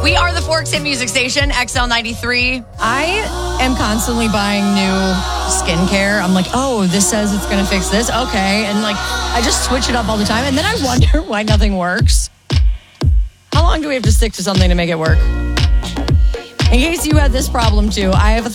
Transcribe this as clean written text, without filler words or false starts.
We are the Forks Hit Music Station, XL93. I am constantly buying new skincare. I'm like, oh, this says it's going to fix this. Okay. And like, I just switch it up all the time. And then I wonder why nothing works. How long do we have to stick to something to make it work? In case you had this problem too, I have a